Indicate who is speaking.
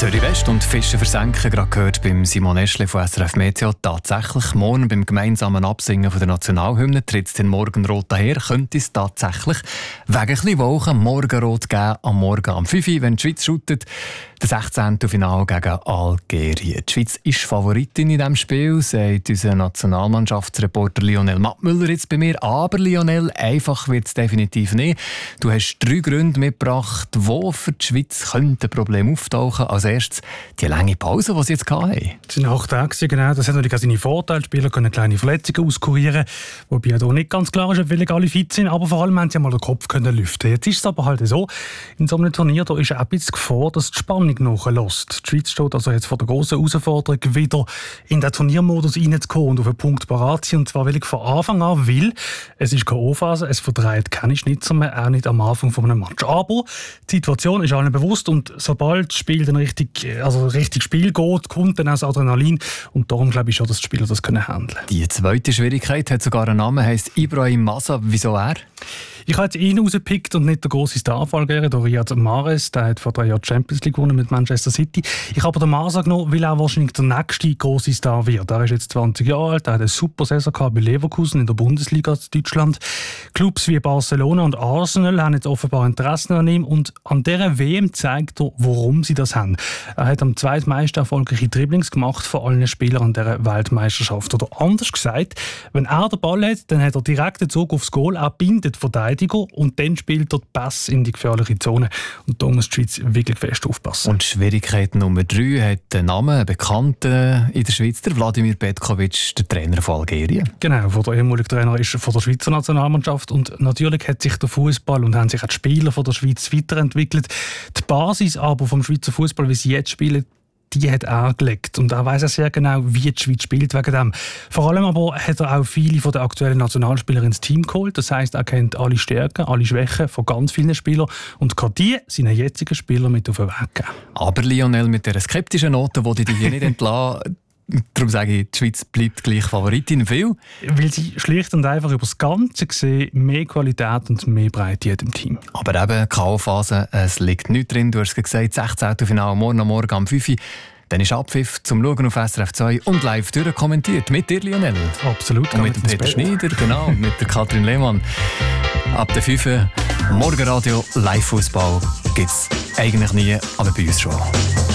Speaker 1: Zürich West und Fischen versenken, gerade gehört beim Simon Eschle von SRF Meteo. Tatsächlich, morgen beim gemeinsamen Absingen von der Nationalhymne tritt es den Morgenrot daher, könnte es tatsächlich wegen ein bisschen Wolken Morgenrot geben am Morgen am 5 Uhr, wenn die Schweiz shootet. Das 16. Finale gegen Algerien. Die Schweiz ist Favoritin in diesem Spiel, sagt unser Nationalmannschaftsreporter Lionel Mattmüller jetzt bei mir. Aber Lionel, einfach wird es definitiv nicht. Du hast 3 Gründe mitgebracht, wo für die Schweiz könnte ein Problem auftauchen. Als erstes die lange Pause, die sie jetzt hatten.
Speaker 2: Es sind 8 Tage, genau. Das hat natürlich auch seine Vorteile. Die Spieler können kleine Verletzungen auskurieren, wobei hier nicht ganz klar ist, ob wirklich alle fit sind. Aber vor allem haben sie mal den Kopf können lüften. Jetzt ist es aber halt so, in so einem Turnier da ist auch ein bisschen die Gefahr, dass die Spannung nachlässt. Die Schweiz steht also jetzt vor der grossen Herausforderung, wieder in den Turniermodus reinzukommen und auf einen Punkt parat zu sein. Und zwar wirklich von Anfang an, weil es ist K.O.-Phase, es verdreht keine Schnitzer mehr, auch nicht am Anfang von einem Match. Aber die Situation ist allen bewusst und sobald das Spiel dann richtig Spiel geht, kommt dann auch das Adrenalin. Und darum glaube ich schon, dass die Spieler das können handeln.
Speaker 1: Die zweite Schwierigkeit hat sogar einen Namen, heisst Ibrahim Massa. Wieso er?
Speaker 2: Ich habe jetzt ihn rausgepickt und nicht der grosse Star-Algerier, der Riyad Mahrez. Der hat vor 3 Jahren die Champions League gewonnen mit Manchester City. Ich habe den Massa genommen, weil er wahrscheinlich der nächste grosse Star wird. Er ist jetzt 20 Jahre alt, er hat eine super Saison gehabt bei Leverkusen in der Bundesliga in Deutschland. Clubs wie Barcelona und Arsenal haben jetzt offenbar Interesse an ihm und an dieser WM zeigt er, warum sie das haben. Er hat am zweitmeisten erfolgreiche Dribblings gemacht von allen Spielern an dieser Weltmeisterschaft. Oder anders gesagt, wenn er den Ball hat, dann hat er direkten Zug aufs Goal, er bindet Verteidiger und dann spielt er den Pass in die gefährliche Zone. Und da muss die Schweiz wirklich fest aufpassen.
Speaker 1: Und Schwierigkeit Nummer 3 hat den Namen, einen Bekannten in der Schweiz, der Vladimir Petkovic, der Trainer von Algerien.
Speaker 2: Genau, der ehemalige Trainer ist von der Schweizer Nationalmannschaft und natürlich hat sich der Fußball und haben sich auch die Spieler von der Schweiz weiterentwickelt. Die Basis aber vom Schweizer Fußball, wie sie jetzt spielen, die hat er gelegt. Und er weiss sehr genau, wie die Schweiz spielt wegen dem. Vor allem aber hat er auch viele von den aktuellen Nationalspielern ins Team geholt. Das heisst, er kennt alle Stärken, alle Schwächen von ganz vielen Spielern und kann die seinen jetzigen Spieler mit auf den Weg geben.
Speaker 1: Aber Lionel, mit dieser skeptischen Note, die dich hier nicht entlassen. Darum sage ich, die Schweiz bleibt gleich Favoritin. Viel?
Speaker 2: Weil sie schlicht und einfach über das Ganze gesehen mehr Qualität und mehr Breite hat im Team.
Speaker 1: Aber eben, K.O.-Phase, es liegt nichts drin. Du hast es gesagt, 16. Finale morgen am 5 Uhr. Dann ist Abpfiff zum Schauen auf SRF 2 und live durchkommentiert. Mit dir, Lionel.
Speaker 2: Absolut.
Speaker 1: Und mit dem Peter Schneider, genau, und mit der Katrin Lehmann. Ab der 5 Uhr Morgenradio, Live-Fußball gibt es eigentlich nie, aber bei uns schon.